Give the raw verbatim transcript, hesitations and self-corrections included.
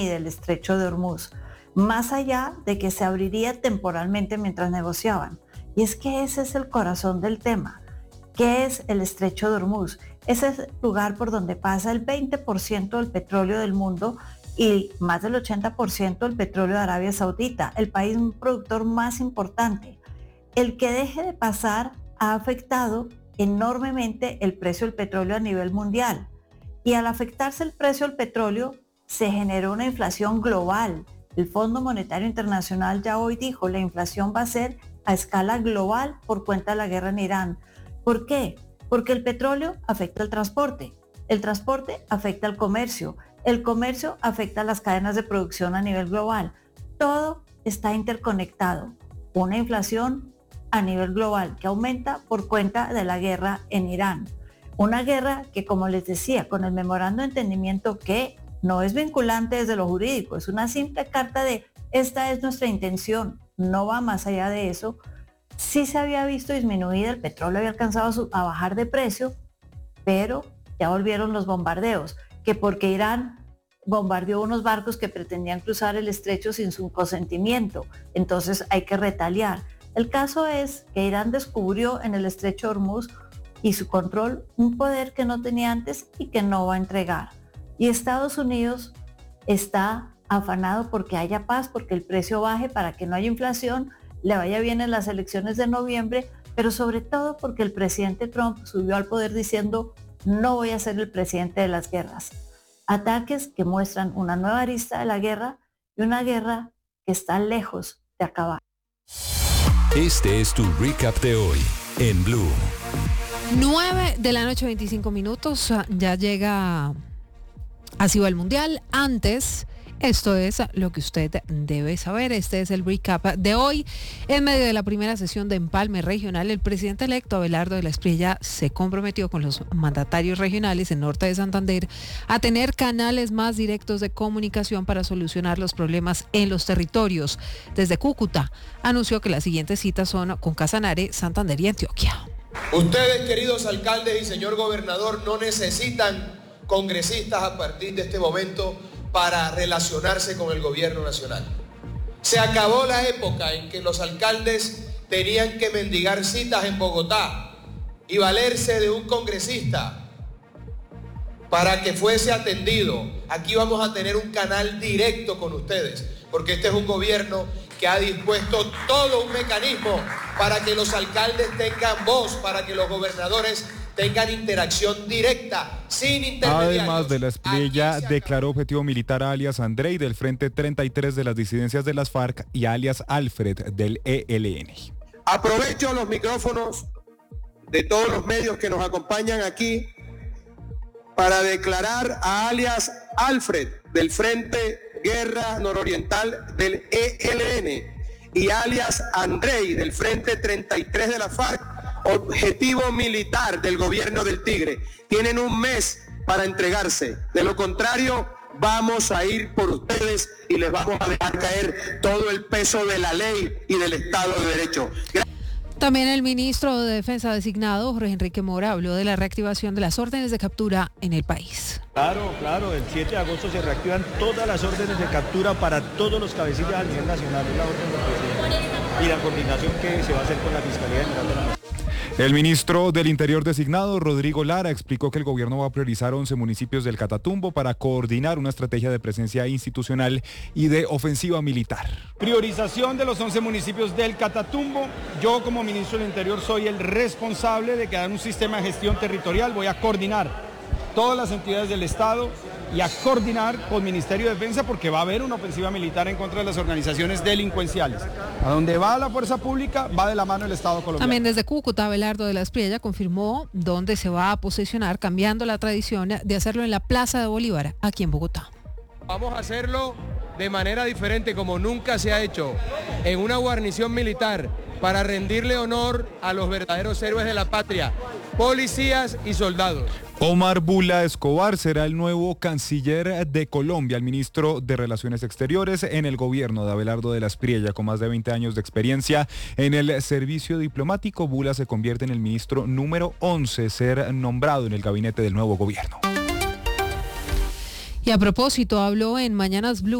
y del estrecho de Hormuz, más allá de que se abriría temporalmente mientras negociaban. Y es que ese es el corazón del tema. ¿Qué es el estrecho de Hormuz? Ese es el lugar por donde pasa el veinte por ciento del petróleo del mundo y más del ochenta por ciento del petróleo de Arabia Saudita, el país productor más importante. El que deje de pasar ha afectado enormemente el precio del petróleo a nivel mundial. Y al afectarse el precio del petróleo, se generó una inflación global. El Fondo Monetario Internacional ya hoy dijo, la inflación va a ser a escala global por cuenta de la guerra en Irán. ¿Por qué? Porque el petróleo afecta al transporte, el transporte afecta al comercio, el comercio afecta a las cadenas de producción a nivel global. Todo está interconectado. Una inflación a nivel global que aumenta por cuenta de la guerra en Irán. Una guerra que, como les decía, con el memorando de entendimiento que no es vinculante desde lo jurídico, es una simple carta de esta es nuestra intención, no va más allá de eso. Sí se había visto disminuida, el petróleo había alcanzado a, su, a bajar de precio, pero ya volvieron los bombardeos, que porque Irán bombardeó unos barcos que pretendían cruzar el estrecho sin su consentimiento, entonces hay que retaliar. El caso es que Irán descubrió en el estrecho de Hormuz y su control un poder que no tenía antes y que no va a entregar. Y Estados Unidos está afanado porque haya paz, porque el precio baje, para que no haya inflación, le vaya bien en las elecciones de noviembre, pero sobre todo porque el presidente Trump subió al poder diciendo no voy a ser el presidente de las guerras. Ataques que muestran una nueva arista de la guerra y una guerra que está lejos de acabar. Este es tu recap de hoy en Blue. nueve de la noche, veinticinco minutos, ya llega, así va el Mundial. Antes, esto es lo que usted debe saber. Este es el recap de hoy. En medio de la primera sesión de empalme regional, el presidente electo Abelardo de la Espriella se comprometió con los mandatarios regionales en Norte de Santander a tener canales más directos de comunicación para solucionar los problemas en los territorios. Desde Cúcuta, anunció que las siguientes citas son con Casanare, Santander y Antioquia. Ustedes, queridos alcaldes y señor gobernador, no necesitan congresistas a partir de este momento para relacionarse con el gobierno nacional. Se acabó la época en que los alcaldes tenían que mendigar citas en Bogotá y valerse de un congresista para que fuese atendido. Aquí vamos a tener un canal directo con ustedes, porque este es un gobierno que ha dispuesto todo un mecanismo para que los alcaldes tengan voz, para que los gobernadores tengan interacción directa, sin intermediarios. Además de la Espriella, declaró objetivo militar a alias Andrei del Frente treinta y tres de las disidencias de las FARC y alias Alfred del E L N. Aprovecho los micrófonos de todos los medios que nos acompañan aquí para declarar a alias Alfred del Frente Guerra Nororiental del E L N y alias Andrei del Frente treinta y tres de la FARC objetivo militar del gobierno del Tigre. Tienen un mes para entregarse. De lo contrario, vamos a ir por ustedes y les vamos a dejar caer todo el peso de la ley y del Estado de Derecho. También el ministro de Defensa designado, Jorge Enrique Mora, habló de la reactivación de las órdenes de captura en el país. Claro, claro, el siete de agosto se reactivan todas las órdenes de captura para todos los cabecillas a nivel nacional. Es la orden del presidente y la coordinación que se va a hacer con la Fiscalía General de la Nación. El ministro del Interior designado, Rodrigo Lara, explicó que el gobierno va a priorizar once municipios del Catatumbo para coordinar una estrategia de presencia institucional y de ofensiva militar. Priorización de los once municipios del Catatumbo. Yo como ministro del Interior soy el responsable de crear un sistema de gestión territorial. Voy a coordinar todas las entidades del Estado y a coordinar con el Ministerio de Defensa porque va a haber una ofensiva militar en contra de las organizaciones delincuenciales. A donde va la fuerza pública, va de la mano el Estado colombiano. También desde Cúcuta, Abelardo de la Espriella confirmó dónde se va a posicionar, cambiando la tradición de hacerlo en la Plaza de Bolívar, aquí en Bogotá. Vamos a hacerlo de manera diferente, como nunca se ha hecho, en una guarnición militar, para rendirle honor a los verdaderos héroes de la patria, policías y soldados. Omar Bula Escobar será el nuevo canciller de Colombia, el ministro de Relaciones Exteriores en el gobierno de Abelardo de la Espriella. Con más de veinte años de experiencia en el servicio diplomático, Bula se convierte en el ministro número once ser nombrado en el gabinete del nuevo gobierno. Y Y a propósito, habló en Mañanas Blue